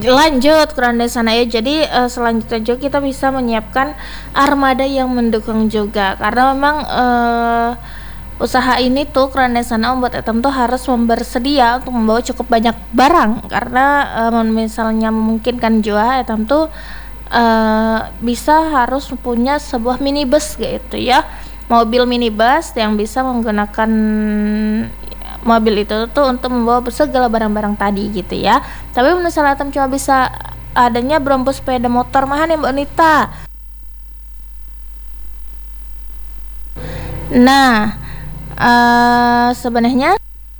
Lanjut kurang dari sana ya. Jadi selanjutnya juga kita bisa menyiapkan armada yang mendukung juga, karena memang usaha ini tuh kurang dari sana membuat Etam tuh harus bersedia untuk membawa cukup banyak barang, karena misalnya memungkinkan juga Etam tuh bisa harus punya sebuah minibus gitu ya, mobil minibus yang bisa menggunakan mobil itu tuh untuk membawa segala barang-barang tadi gitu ya. Tapi misalnya Atam cuma bisa adanya berombo sepeda motor mah nih Mbak Nita. Nah, sebenarnya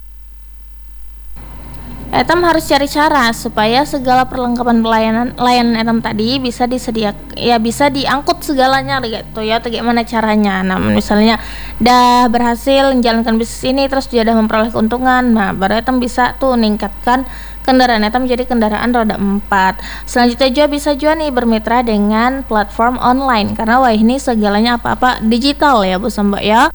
Etam harus cari cara supaya segala perlengkapan layanan Etam tadi bisa disediakan, ya bisa diangkut segalanya gitu ya. Atau gimana caranya? Nah, misalnya udah berhasil menjalankan bisnis ini terus dia udah memperoleh keuntungan, nah baru Etam bisa tuh meningkatkan kendaraan Etam jadi kendaraan roda 4. Selanjutnya juga bisa juga nih bermitra dengan platform online, karena wah ini segalanya apa-apa digital ya Bu Mbak ya.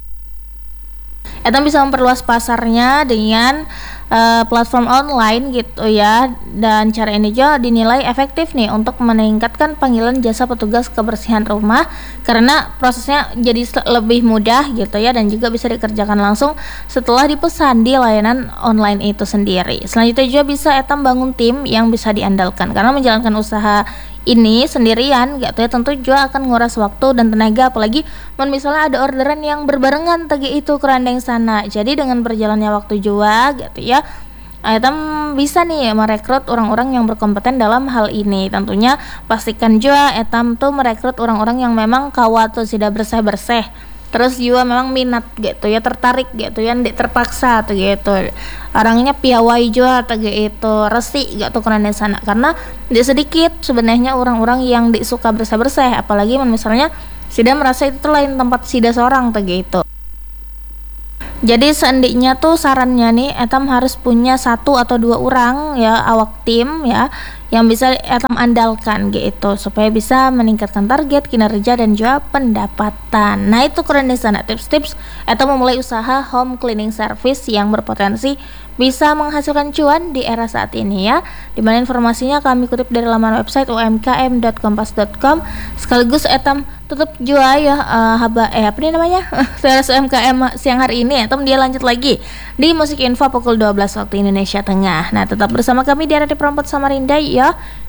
Etam bisa memperluas pasarnya dengan platform online gitu ya, dan cara ini juga dinilai efektif nih untuk meningkatkan panggilan jasa petugas kebersihan rumah, karena prosesnya jadi lebih mudah gitu ya, dan juga bisa dikerjakan langsung setelah dipesan di layanan online itu sendiri. Selanjutnya juga bisa Etam bangun tim yang bisa diandalkan, karena menjalankan usaha ini sendirian gitu ya tentu juga akan nguras waktu dan tenaga, apalagi misalnya ada orderan yang berbarengan tadi itu kerandeng sana. Jadi dengan berjalannya waktu juga gitu ya, Etam bisa nih merekrut orang-orang yang berkompeten dalam hal ini. Tentunya pastikan juga Etam tuh merekrut orang-orang yang memang kawat tuh sudah bersih-bersih, terus juga memang minat gitu ya, tertarik gitu ya, terpaksa tuh gitu, orangnya piawai juga tuh gitu, resi gitu karena di sana, karena tidak sedikit sebenarnya orang-orang yang disuka bersih-bersih, apalagi misalnya sudah merasa itu tuh lain tempat sida seorang tuh gitu. Jadi seandainya tuh sarannya nih Etam harus punya 1 atau 2 orang ya awak tim ya yang bisa Etam andalkan gitu supaya bisa meningkatkan target kinerja dan juga pendapatan. Nah itu keren di sana tips-tips Etam memulai usaha home cleaning service yang berpotensi bisa menghasilkan cuan di era saat ini ya. Dimana informasinya kami kutip dari laman website umkm.kompas.com. Sekaligus Etam tutup juga ya apa nih namanya teras UMKM siang hari ini. Etam dia lanjut lagi di Musik Info pukul 12 waktu Indonesia Tengah. Nah tetap bersama kami di Radio Perempot Samarinda ya.